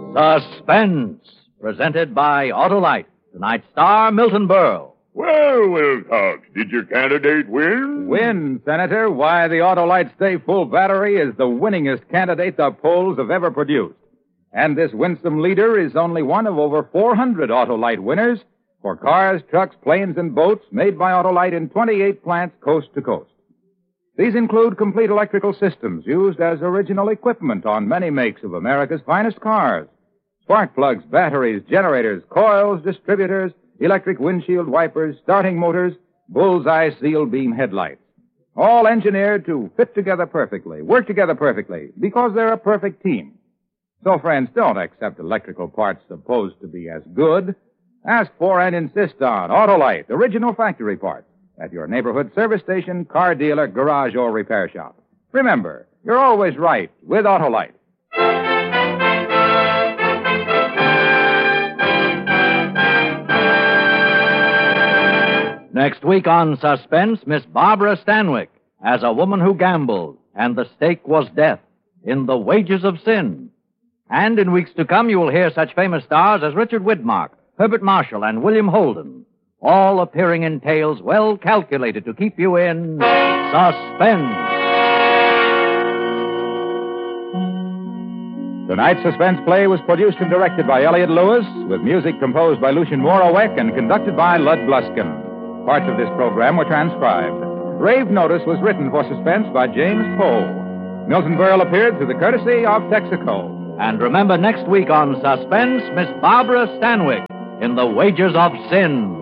Suspense, presented by Autolite. Tonight's star, Milton Berle. Well, Wilcox, did your candidate win? Win, Senator? Why, the Autolite Stay Full battery is the winningest candidate the polls have ever produced. And this winsome leader is only one of over 400 Autolite winners for cars, trucks, planes, and boats made by Autolite in 28 plants coast to coast. These include complete electrical systems used as original equipment on many makes of America's finest cars. Spark plugs, batteries, generators, coils, distributors, electric windshield wipers, starting motors, bullseye seal beam headlights. All engineered to fit together perfectly, work together perfectly, because they're a perfect team. So, friends, don't accept electrical parts supposed to be as good. Ask for and insist on Autolite, original factory parts, at your neighborhood service station, car dealer, garage, or repair shop. Remember, you're always right with Autolite. Next week on Suspense, Miss Barbara Stanwyck as a woman who gambled, and the stake was death in The Wages of Sin. And in weeks to come, you will hear such famous stars as Richard Widmark, Herbert Marshall, and William Holden, all appearing in tales well calculated to keep you in suspense. Tonight's suspense play was produced and directed by Elliott Lewis, with music composed by Lucien Moraweck and conducted by Lud Bluskin. Parts of this program were transcribed. Rave Notice was written for Suspense by James Poe. Milton Berle appeared through the courtesy of Texaco. And remember, next week on Suspense, Miss Barbara Stanwyck in The Wages of Sin.